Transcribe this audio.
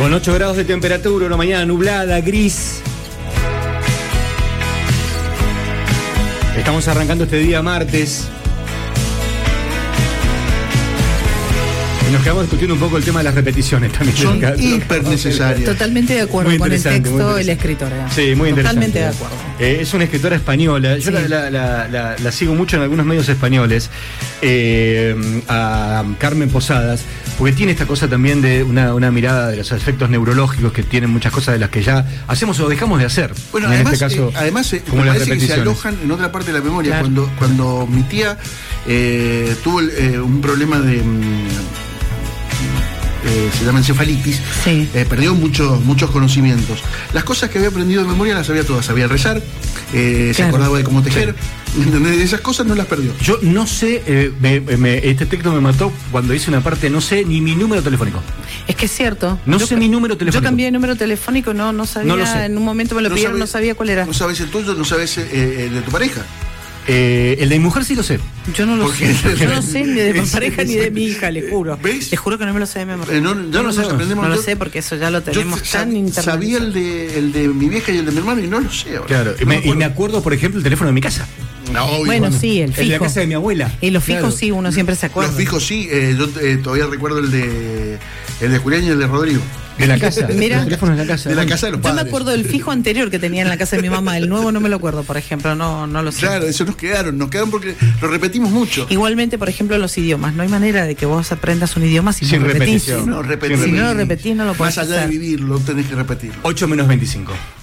Con 8 grados de temperatura, una mañana nublada, gris. Estamos arrancando este día martes. Y nos quedamos discutiendo un poco el tema de las repeticiones también. Son hiper necesarias. Totalmente de acuerdo con el texto y la escritora. Sí, muy interesante. Totalmente de acuerdo. Es una escritora española. Yo Sí. la sigo mucho en algunos medios españoles. A Carmen Posadas. Porque tiene esta cosa también de una mirada de los efectos neurológicos que tienen muchas cosas de las que ya hacemos o dejamos de hacer. Bueno, en además, este caso, como las parece que se repeticiones. alojan en otra parte de la memoria. Claro. Cuando mi tía tuvo un problema de se llama encefalitis, Sí. perdió muchos conocimientos. Las cosas que había aprendido de memoria las sabía todas. Sabía rezar, se Claro. acordaba de cómo tejer. ¿Entendés? Esas cosas no las perdió. Yo no sé, este texto me mató cuando hice una parte, no sé ni mi número telefónico. Es que es cierto. No sé mi número telefónico. Yo cambié de número telefónico, no sabía. No lo sé. En un momento me lo pidieron, no sabía cuál era. No sabes el tuyo, no sabes el de tu pareja. El de mi mujer sí lo sé. Yo no lo ¿Por qué? sé. Yo no sé ni de mi pareja ni de mi hija, le juro. ¿Ves? Le juro que no me lo sé de memoria. Ya no no lo nos sé. aprendemos. No lo Yo- sé porque eso ya lo yo tenemos tan sabía internalizado. el de mi vieja y el de mi hermano y no lo sé ahora. Claro. No Y me acuerdo, por ejemplo, el teléfono de mi casa. No, obvio. Bueno, sí, el El de la fijo. casa de mi abuela. Y los fijos Claro. sí, uno siempre se acuerda. Los fijos sí, yo todavía recuerdo el de Julián y el de Rodrigo. De la casa. Mira. El teléfono de la casa. De la casa de los Yo padres. me acuerdo del fijo anterior que tenía en la casa de mi mamá, el nuevo no me lo acuerdo, por ejemplo, no lo sé. Claro, eso nos quedaron porque lo repetimos mucho. Igualmente, por ejemplo, los idiomas. No hay manera de que vos aprendas un idioma si Sin no repetís. repetición. No, repetir. Si no lo repetís, no lo podés Más allá de hacer. vivirlo, tenés que repetirlo. 8 menos 25.